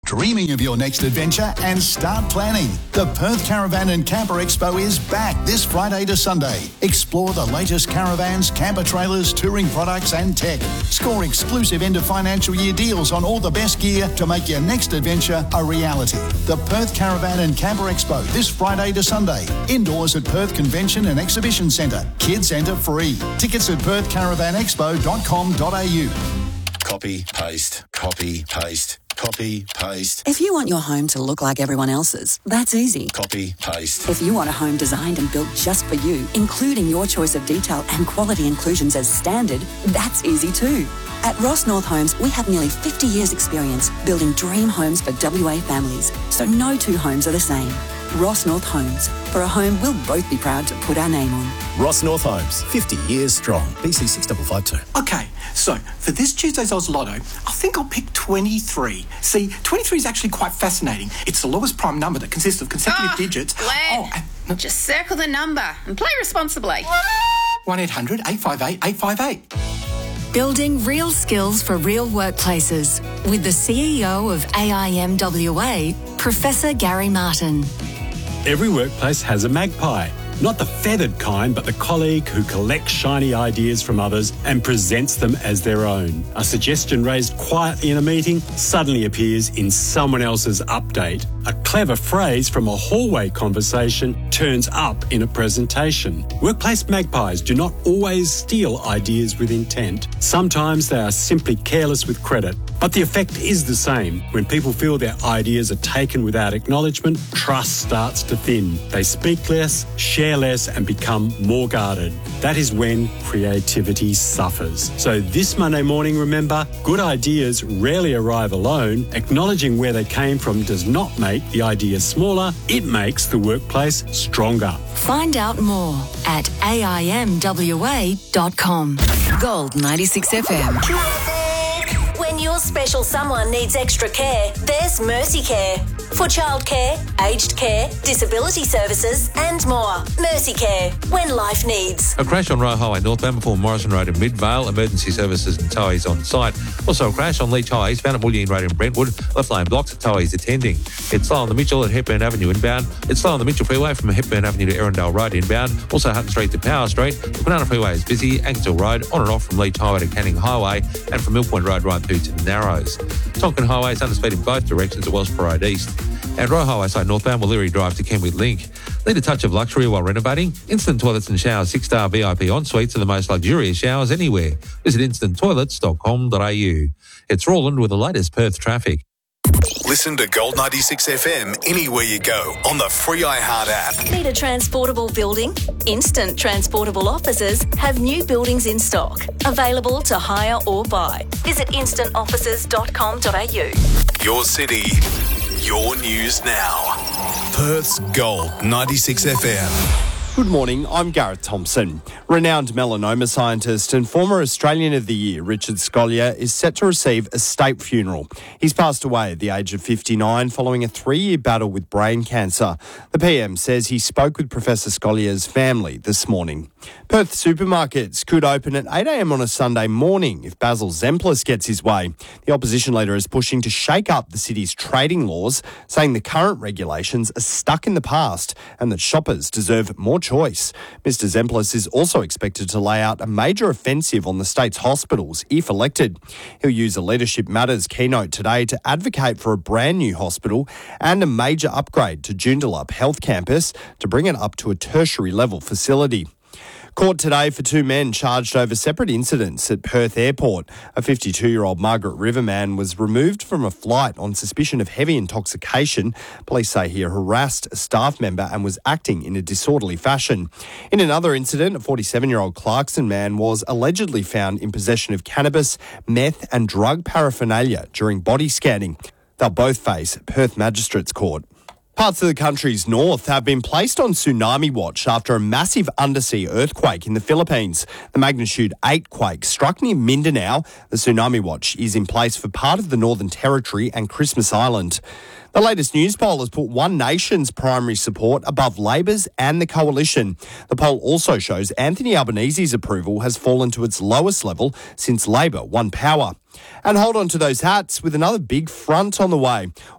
Dreaming of your next adventure and start planning. The Perth Caravan and Camper Expo is back this Friday to Sunday. Explore the latest caravans, camper trailers, touring products and tech. Score exclusive end of financial year deals on all the best gear to make your next adventure a reality. The Perth Caravan and Camper Expo this Friday to Sunday. Indoors at Perth Convention and Exhibition Centre. Kids enter free. Tickets at perthcaravanexpo.com.au. Copy, paste, copy, paste, copy, paste. If you want your home to look like everyone else's, that's easy. Copy, paste. If you want a home designed and built just for you, including your choice of detail and quality inclusions as standard, that's easy too. At Ross North Homes, we have nearly 50 years' experience building dream homes for WA families, so no two homes are the same. Ross North Homes. For a home we'll both be proud to put our name on. Ross North Homes, 50 years strong. BC 6552. Okay, so for this Tuesday's Oz Lotto, I think I'll pick 23. See, 23 is actually quite fascinating. It's the lowest prime number that consists of consecutive digits. Glenn, just circle the number and play responsibly. 1-800-858-858. Building real skills for real workplaces with the CEO of AIMWA, Professor Gary Martin. Every workplace has a magpie. Not the feathered kind, but the colleague who collects shiny ideas from others and presents them as their own. A suggestion raised quietly in a meeting suddenly appears in someone else's update. A clever phrase from a hallway conversation turns up in a presentation. Workplace magpies do not always steal ideas with intent. Sometimes they are simply careless with credit. But the effect is the same. When people feel their ideas are taken without acknowledgement, trust starts to thin. They speak less, share less, and become more guarded. That is when creativity suffers. So this Monday morning, remember, good ideas rarely arrive alone. Acknowledging where they came from does not make the idea smaller. It makes the workplace stronger. Find out more at AIMWA.com. Gold 96 FM. When your special someone needs extra care, there's Mercy Care. For childcare, aged care, disability services and more. Mercy Care, when life needs. A crash on Roe Highway northbound before Morrison Road in Midvale. Emergency services and towies on site. Also a crash on Leach High eastbound at Mullion Road in Brentwood. Left lane blocks, towies attending. It's slow on the Mitchell at Hepburn Avenue inbound. It's slow on the Mitchell Freeway from Hepburn Avenue to Erindale Road inbound. Also Hutton Street to Power Street. The Banana Freeway is busy. Ankersville Road on and off from Leach Highway to Canning Highway and from Mill Point Road right through to the Narrows. Tonkin Highway is under speed in both directions at Wells Road East. And Roe Highway side northbound Wallery Drive to Kenwood Link. Need a touch of luxury while renovating? Instant Toilets and Showers 6-star VIP en-suites are the most luxurious showers anywhere. Visit instanttoilets.com.au. It's Roland with the latest Perth traffic. Listen to Gold 96 FM anywhere you go on the free iHeart app. Need a transportable building? Instant Transportable Offices have new buildings in stock, available to hire or buy. Visit instantoffices.com.au. Your city, your news now. Perth's Gold 96 FM. Good morning, I'm Gareth Thompson. Renowned melanoma scientist and former Australian of the Year, Richard Scolyer, is set to receive a state funeral. He's passed away at the age of 59 following a 3-year battle with brain cancer. The PM says he spoke with Professor Scolyer's family this morning. Perth supermarkets could open at 8 a.m. on a Sunday morning if Basil Zemplis gets his way. The opposition leader is pushing to shake up the city's trading laws, saying the current regulations are stuck in the past and that shoppers deserve more choice. Mr Zemplis is also expected to lay out a major offensive on the state's hospitals if elected. He'll use a Leadership Matters keynote today to advocate for a brand new hospital and a major upgrade to Joondalup Health Campus to bring it up to a tertiary level facility. Court today for 2 men charged over separate incidents at Perth Airport. A 52-year-old Margaret River man was removed from a flight on suspicion of heavy intoxication. Police say he harassed a staff member and was acting in a disorderly fashion. In another incident, a 47-year-old Clarkson man was allegedly found in possession of cannabis, meth and drug paraphernalia during body scanning. They'll both face Perth Magistrates Court. Parts of the country's north have been placed on tsunami watch after a massive undersea earthquake in the Philippines. The magnitude 8 quake struck near Mindanao. The tsunami watch is in place for part of the Northern Territory and Christmas Island. The latest news poll has put One Nation's primary support above Labor's and the Coalition. The poll also shows Anthony Albanese's approval has fallen to its lowest level since Labor won power. And hold on to those hats with another big front on the way.